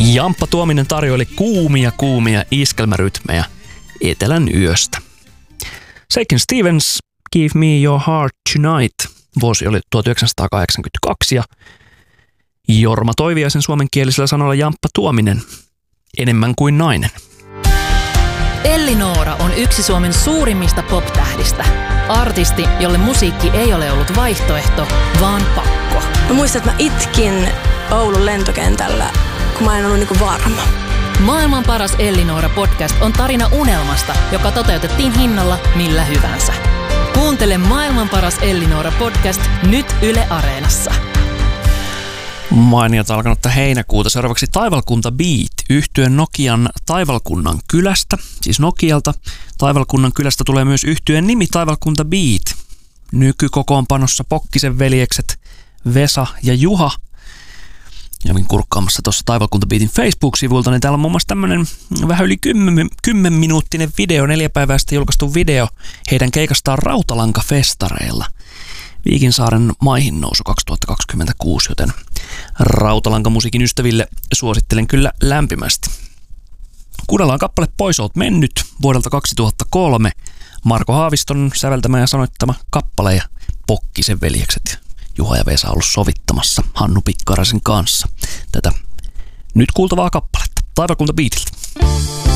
Jamppa Tuominen tarjoili kuumia iskelmärytmejä etelän yöstä. Shakin Stevens, Give Me Your Heart Tonight. Vuosi oli 1982 ja Jorma Toiviaisen suomenkielisellä sanoilla Jamppa Tuominen, enemmän kuin nainen. Elli-Noora on yksi Suomen suurimmista pop-tähdistä. Artisti, jolle musiikki ei ole ollut vaihtoehto, vaan pakko. Mä muistan, että mä itkin Oulun lentokentällä, kun mä en ollut niinku varma. Maailman paras Elli-Noora podcast on tarina unelmasta, joka toteutettiin hinnalla millä hyvänsä. Kuuntele Maailman paras Elli-Noora podcast nyt Yle Areenassa. Mainiota alkanutta heinäkuuta. Seuraavaksi Taivalkunta Beat, yhtyen Nokian Taivalkunnan kylästä, siis Nokialta. Taivalkunnan kylästä tulee myös yhtyeen nimi Taivalkunta Beat. Nykykokoonpanossa Pokkisen veljekset Vesa ja Juha. Ja olin kurkkaamassa tuossa Taivalkunta Beatin Facebook-sivulta, niin täällä on muun muassa tämmöinen vähän yli 10-minuuttinen video, 4 päivää sitten julkaistu video heidän keikastaan Rautalankafestareilla. Viikinsaaren maihin nousu 2026, joten Rautalankamusiikin ystäville suosittelen kyllä lämpimästi. Kuunnellaan kappale Pois oot mennyt vuodelta 2003. Marko Haaviston säveltämä ja sanoittama kappale ja Pokkisen veljekset. Juha ja Vesa on ollut sovittamassa Hannu Pikkaraisen kanssa tätä nyt kuultavaa kappaletta. Taivalkunta Beatiltä.